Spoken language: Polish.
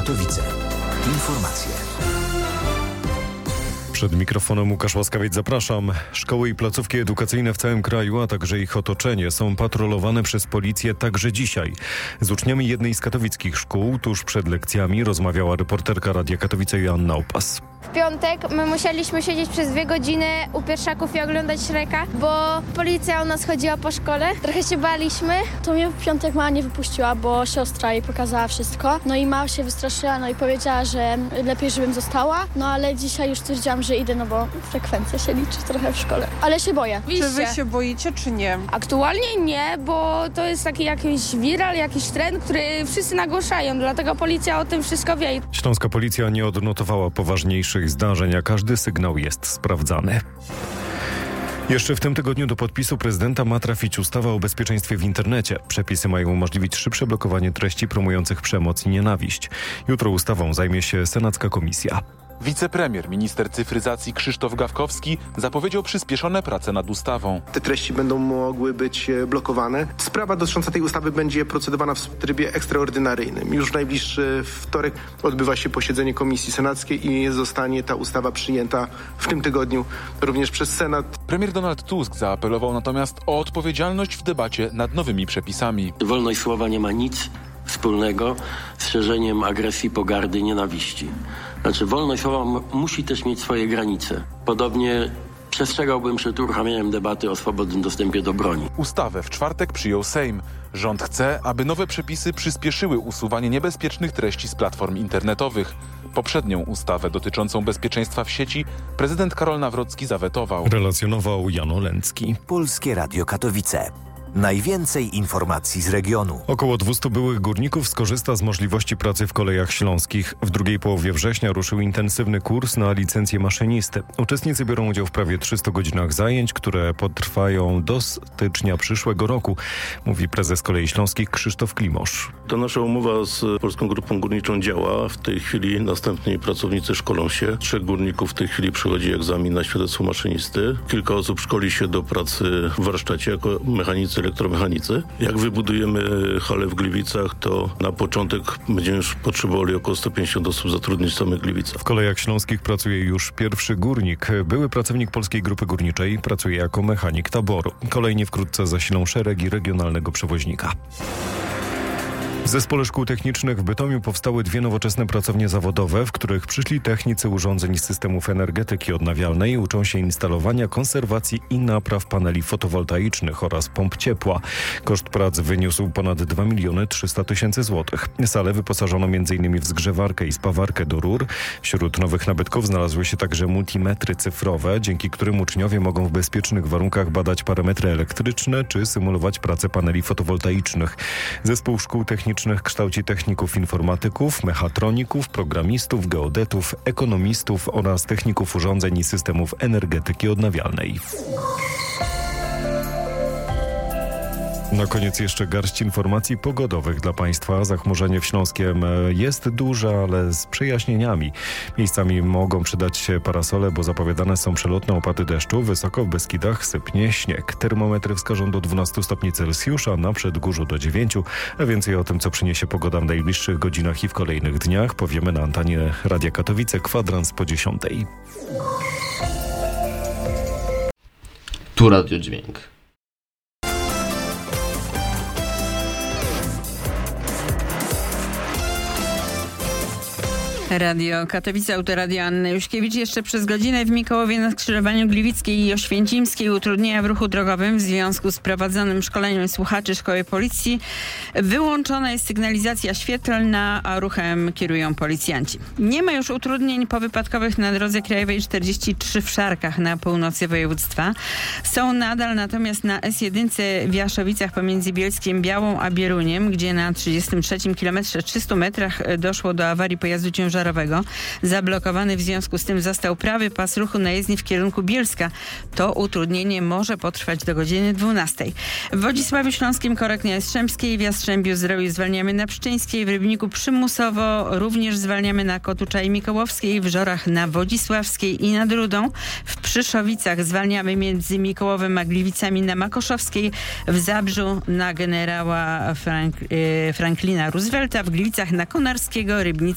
Katowice. Informacje. Przed mikrofonem Łukasz Łaskawiec, zapraszam. Szkoły i placówki edukacyjne w całym kraju, a także ich otoczenie są patrolowane przez policję także dzisiaj. Z uczniami jednej z katowickich szkół tuż przed lekcjami rozmawiała reporterka Radia Katowice Joanna Opas. W piątek my musieliśmy siedzieć przez 2 godziny u pierwszaków i oglądać Shreka, bo policja u nas chodziła po szkole. Trochę się baliśmy. To mnie w piątek mama nie wypuściła, bo siostra jej pokazała wszystko. No i mama się wystraszyła, no i powiedziała, że lepiej, żebym została. No ale dzisiaj już stwierdziłam, że idę, no bo frekwencja się liczy trochę w szkole. Ale się boję. Czy wy się boicie, czy nie? Aktualnie nie, bo to jest taki jakiś viral, jakiś trend, który wszyscy nagłaszają, dlatego policja o tym wszystko wie. Śląska policja nie odnotowała poważniejszych zdarzeń, a każdy sygnał jest sprawdzany. Jeszcze w tym tygodniu do podpisu prezydenta ma trafić ustawa o bezpieczeństwie w internecie. Przepisy mają umożliwić szybsze blokowanie treści promujących przemoc i nienawiść. Jutro ustawą zajmie się senacka komisja. Wicepremier, minister cyfryzacji Krzysztof Gawkowski zapowiedział przyspieszone prace nad ustawą. Te treści będą mogły być blokowane. Sprawa dotycząca tej ustawy będzie procedowana w trybie ekstraordynaryjnym. Już w najbliższy wtorek odbywa się posiedzenie Komisji Senackiej i zostanie ta ustawa przyjęta w tym tygodniu również przez Senat. Premier Donald Tusk zaapelował natomiast o odpowiedzialność w debacie nad nowymi przepisami. Wolność słowa nie ma nic wspólnego z szerzeniem agresji, pogardy, nienawiści. Znaczy, wolność słowa musi też mieć swoje granice. Podobnie przestrzegałbym przed uruchamianiem debaty o swobodnym dostępie do broni. Ustawę w czwartek przyjął Sejm. Rząd chce, aby nowe przepisy przyspieszyły usuwanie niebezpiecznych treści z platform internetowych. Poprzednią ustawę dotyczącą bezpieczeństwa w sieci prezydent Karol Nawrocki zawetował. Relacjonował Jan Olęcki. Polskie Radio Katowice. Najwięcej informacji z regionu. Około 200 byłych górników skorzysta z możliwości pracy w kolejach śląskich. W drugiej połowie września ruszył intensywny kurs na licencję maszynisty. Uczestnicy biorą udział w prawie 300 godzinach zajęć, które potrwają do stycznia przyszłego roku, mówi prezes Kolei Śląskich Krzysztof Klimosz. Ta nasza umowa z Polską Grupą Górniczą działa. W tej chwili następni pracownicy szkolą się. 3 górników w tej chwili przechodzi egzamin na świadectwo maszynisty. Kilka osób szkoli się do pracy w warsztacie jako mechanicy, elektromechanicy. Jak wybudujemy halę w Gliwicach, to na początek będziemy już potrzebowali około 150 osób zatrudnić w samych Gliwicach. W Kolejach Śląskich pracuje już pierwszy górnik. Były pracownik Polskiej Grupy Górniczej pracuje jako mechanik taboru. Kolejnie wkrótce zasilą szeregi regionalnego przewoźnika. W Zespole Szkół Technicznych w Bytomiu powstały 2 nowoczesne pracownie zawodowe, w których przyszli technicy urządzeń i systemów energetyki odnawialnej uczą się instalowania, konserwacji i napraw paneli fotowoltaicznych oraz pomp ciepła. Koszt prac wyniósł ponad 2 300 000 złotych. Salę wyposażono m.in. w zgrzewarkę i spawarkę do rur. Wśród nowych nabytków znalazły się także multimetry cyfrowe, dzięki którym uczniowie mogą w bezpiecznych warunkach badać parametry elektryczne czy symulować pracę paneli fotowoltaicznych. Zespół Szkół Technicznych kształci techników informatyków, mechatroników, programistów, geodetów, ekonomistów oraz techników urządzeń i systemów energetyki odnawialnej. Na koniec jeszcze garść informacji pogodowych dla Państwa. Zachmurzenie w Śląskiem jest duże, ale z przejaśnieniami. Miejscami mogą przydać się parasole, bo zapowiadane są przelotne opady deszczu. Wysoko w Beskidach sypnie śnieg. Termometry wskażą do 12 stopni Celsjusza, na Przedgórzu do 9. A więcej o tym, co przyniesie pogoda w najbliższych godzinach i w kolejnych dniach, powiemy na antenie Radia Katowice, kwadrans po 10. Tu Radio Dźwięk. Radio Katowice, Autoradio Anny Juszkiewicz. Jeszcze przez godzinę w Mikołowie na skrzyżowaniu Gliwickiej i Oświęcimskiej utrudnienia w ruchu drogowym w związku z prowadzonym szkoleniem słuchaczy Szkoły Policji. Wyłączona jest sygnalizacja świetlna, a ruchem kierują policjanci. Nie ma już utrudnień powypadkowych na drodze krajowej 43 w Szarkach na północy województwa. Są nadal natomiast na S1 w Jaszowicach pomiędzy Bielskiem Białą a Bieruniem, gdzie na 33 km 300 metrach doszło do awarii pojazdu ciężarowego. Zablokowany w związku z tym został prawy pas ruchu na jezdni w kierunku Bielska. To utrudnienie może potrwać do godziny 12. W Wodzisławiu Śląskim, Koreknie Jastrzębskiej, w Jastrzębiu Zdroju zwalniamy na Pszczyńskiej, w Rybniku przymusowo również zwalniamy na Kotucza Mikołowskiej, w Żorach na Wodzisławskiej i nad Rudą. W Przyszowicach zwalniamy między Mikołowem a Gliwicami na Makoszowskiej, w Zabrzu na generała Franklina Roosevelta, w Gliwicach na Konarskiego, Rybnicy